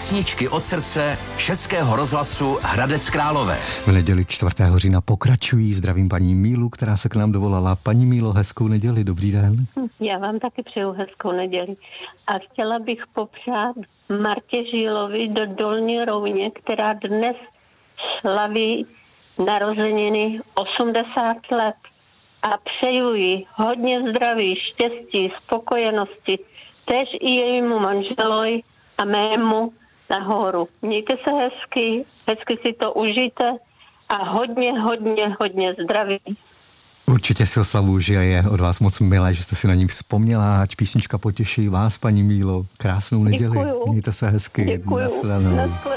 Písničky od srdce Českého rozhlasu Hradec Králové. V neděli 4. října pokračují. Zdravím paní Mílu, která se k nám dovolala. Paní Mílo, hezkou neděli, dobrý den. Já vám taky přeju hezkou neděli. A chtěla bych popřát Martě Žílovi do Dolní Rouně, která dnes slaví narozeniny 80 let. A přeju jí hodně zdraví, štěstí, spokojenosti, též i jejímu manželovi a mému nahoru. Mějte se hezky si to užijte a hodně zdraví. Určitě si oslavuju, že je od vás moc milé, že jste si na ní vzpomněla, ať písnička potěší vás, paní Mílo. Krásnou neděli. Děkuju. Mějte se hezky. Děkuju. Nashledanou.